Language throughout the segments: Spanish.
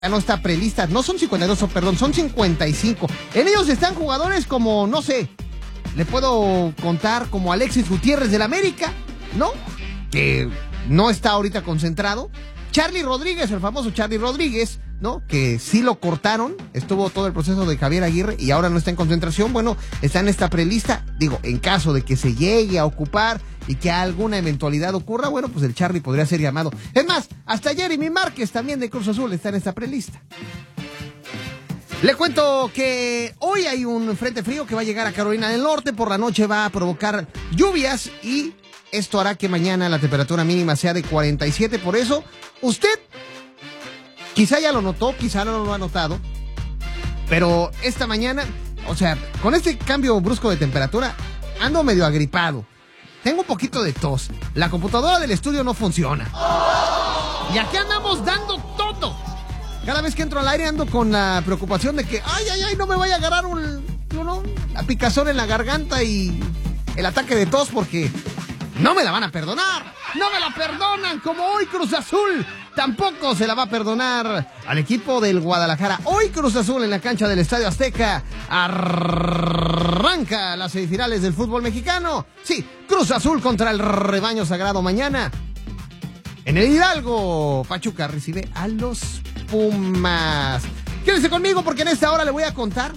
no está prelista, no son 52, perdón, son 55. En ellos están jugadores como, no sé, le puedo contar como Alexis Gutiérrez del América, ¿no? Que no está ahorita concentrado. Charly Rodríguez, el famoso Charly Rodríguez, ¿no? Que sí lo cortaron, estuvo todo el proceso de Javier Aguirre y ahora no está en concentración. Bueno, está en esta prelista. Digo, en caso de que se llegue a ocupar y que alguna eventualidad ocurra, bueno, pues el Charly podría ser llamado. Es más, hasta Jeremy Márquez, también de Cruz Azul, está en esta prelista. Le cuento que hoy hay un frente frío que va a llegar a Carolina del Norte. Por la noche va a provocar lluvias y esto hará que mañana la temperatura mínima sea de 47. Por eso, usted quizá ya lo notó, quizá no lo ha notado, pero esta mañana, o sea, con este cambio brusco de temperatura, ando medio agripado. Tengo un poquito de tos. La computadora del estudio no funciona. Y aquí andamos dando todo. Cada vez que entro al aire ando con la preocupación de que, ay, no me vaya a agarrar la picazón en la garganta y el ataque de tos, porque no me la van a perdonar. No me la perdonan, como hoy Cruz Azul tampoco se la va a perdonar al equipo del Guadalajara. Hoy Cruz Azul en la cancha del Estadio Azteca arranca las semifinales del fútbol mexicano. Sí, Cruz Azul contra el Rebaño Sagrado mañana. En el Hidalgo, Pachuca recibe a los Pumas. Quédese conmigo porque en esta hora le voy a contar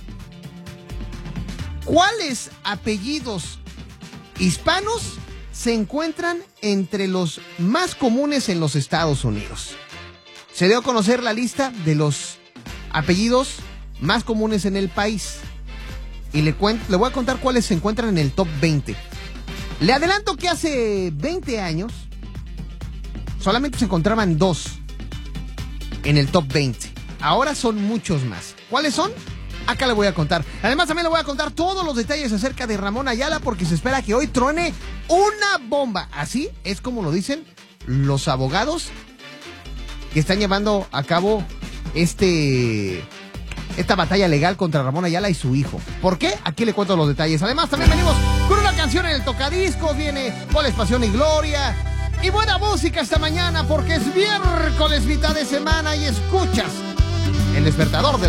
cuáles apellidos hispanos se encuentran entre los más comunes en los Estados Unidos. Se dio a conocer la lista de los apellidos más comunes en el país. Y le voy a contar cuáles se encuentran en el top 20. Le adelanto que hace 20 años solamente se encontraban 2 en el top 20. Ahora son muchos más. ¿Cuáles son? Acá le voy a contar. Además también le voy a contar todos los detalles acerca de Ramón Ayala, porque se espera que hoy truene una bomba. Así es como lo dicen los abogados que están llevando a cabo esta batalla legal contra Ramón Ayala y su hijo. ¿Por qué? Aquí le cuento los detalles. Además también venimos con una canción en el tocadiscos. Viene Goles, Pasión y Gloria. Y buena música esta mañana porque es miércoles, mitad de semana, y escuchas El Despertador de